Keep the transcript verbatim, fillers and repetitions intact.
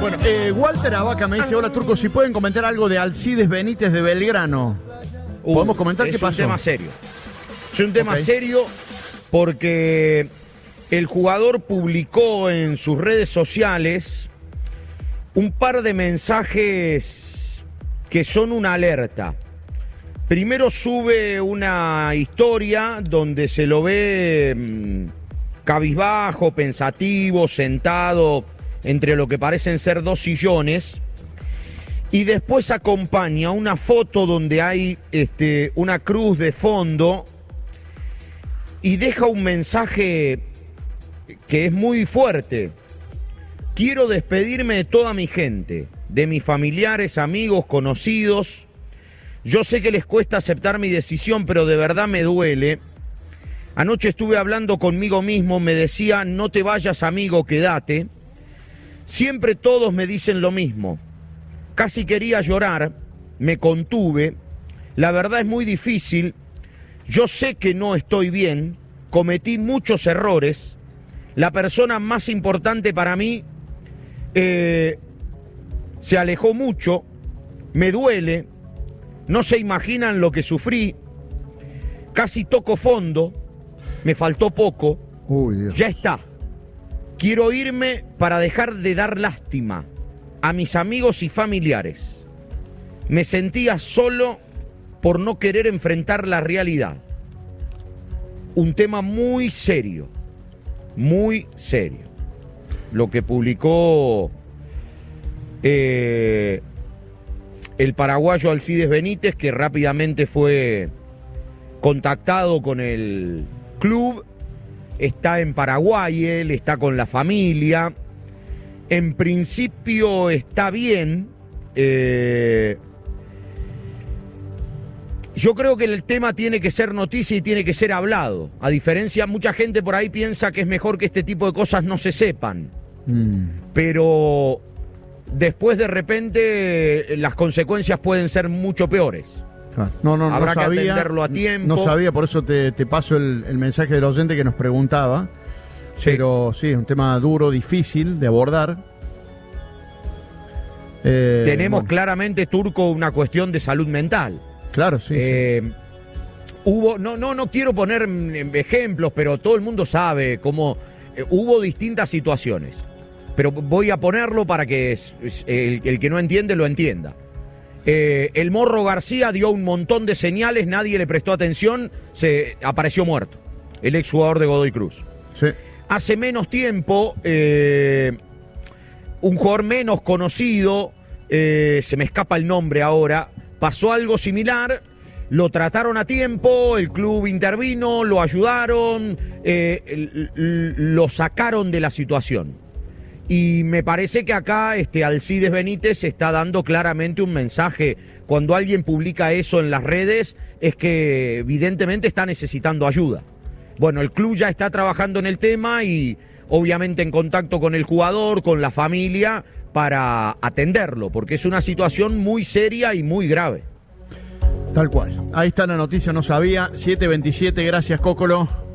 Bueno, eh, Walter Abaca me dice, hola Turco, si pueden comentar algo de Alcides Benítez de Belgrano. Uh, ¿Podemos comentar qué pasó? Es un tema serio. Es un tema Okay. serio porque el jugador publicó en sus redes sociales un par de mensajes que son una alerta. Primero sube una historia donde se lo ve mmm, cabizbajo, pensativo, sentado entre lo que parecen ser dos sillones, y después acompaña una foto donde hay este, una cruz de fondo y deja un mensaje que es muy fuerte. Quiero despedirme de toda mi gente, de mis familiares, amigos, conocidos. Yo sé que les cuesta aceptar mi decisión, pero de verdad me duele. Anoche estuve hablando conmigo mismo, me decía, no te vayas amigo, quédate. Siempre todos me dicen lo mismo. Casi quería llorar, me contuve. La verdad es muy difícil. Yo sé que no estoy bien, cometí muchos errores. La persona más importante para mí eh, se alejó mucho, me duele, no se imaginan lo que sufrí, casi toco fondo, me faltó poco. Uy, Dios. Ya está. Quiero irme para dejar de dar lástima a mis amigos y familiares. Me sentía solo por no querer enfrentar la realidad. Un tema muy serio, muy serio. Lo que publicó eh, el paraguayo Alcides Benítez, que rápidamente fue contactado con el club. Está en Paraguay, él está con la familia. En principio está bien. Eh, yo creo que el tema tiene que ser noticia y tiene que ser hablado. A diferencia, mucha gente por ahí piensa que es mejor que este tipo de cosas no se sepan. Mm. Pero después de repente las consecuencias pueden ser mucho peores. No, no, Habrá no sabía, que atenderlo a tiempo. No sabía, por eso te, te paso el, el mensaje del oyente que nos preguntaba. Sí. Pero sí, es un tema duro, difícil de abordar. Eh, Tenemos bueno. claramente, Turco, una cuestión de salud mental. Claro, sí, eh, sí. Hubo, no, no, no quiero poner ejemplos, pero todo el mundo sabe cómo eh, hubo distintas situaciones. Pero voy a ponerlo para que es, es, el, el que no entiende lo entienda. Eh, el Morro García dio un montón de señales, nadie le prestó atención, se apareció muerto, el exjugador de Godoy Cruz. Sí. Hace menos tiempo, eh, un jugador menos conocido, eh, se me escapa el nombre ahora, pasó algo similar, lo trataron a tiempo, el club intervino, lo ayudaron, eh, lo sacaron de la situación. Y me parece que acá este Alcides Benítez está dando claramente un mensaje. Cuando alguien publica eso en las redes, es que evidentemente está necesitando ayuda. Bueno, el club ya está trabajando en el tema y obviamente en contacto con el jugador, con la familia, para atenderlo, porque es una situación muy seria y muy grave. Tal cual. Ahí está la noticia, no sabía. siete veintisiete, gracias Cócolo.